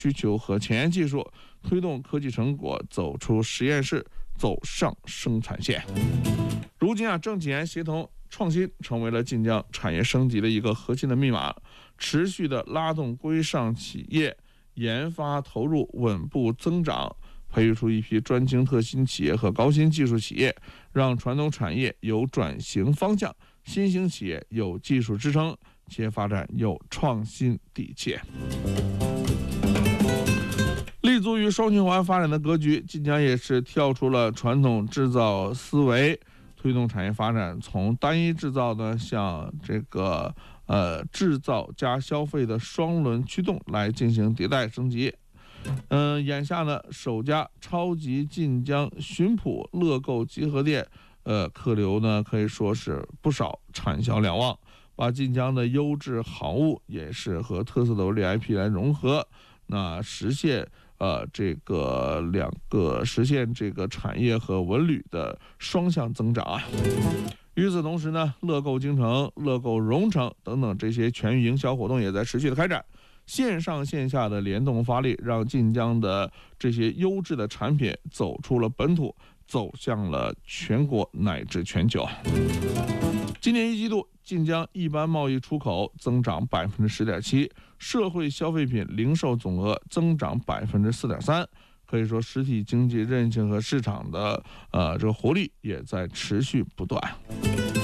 需求和前沿技术，推动科技成果走出实验室，走上生产线。如今政检协同创新成为了晋江产业升级的一个核心的密码，持续的拉动规上企业研发投入稳步增长，培育出一批专精特新企业和高新技术企业，让传统产业有转型方向，新兴企业有技术支撑，企业发展有创新底气。立足于双循环发展的格局，晋江也是跳出了传统制造思维，推动产业发展从单一制造呢向这个制造加消费的双轮驱动来进行迭代升级。眼下呢，首家超级晋江巡捕乐购集合店，客流呢可以说是不少，产销两旺，把晋江的优质好物也是和特色的文旅 IP 来融合，那实现实现这个产业和文旅的双向增长。与此同时呢，乐购京城、乐购蓉城等等这些全域营销活动也在持续的开展，线上线下的联动发力，让晋江的这些优质的产品走出了本土，走向了全国乃至全球。今年一季度，晋江一般贸易出口增长10.7%，社会消费品零售总额增长4.3%，可以说实体经济韧性和市场的这个活力也在持续不断。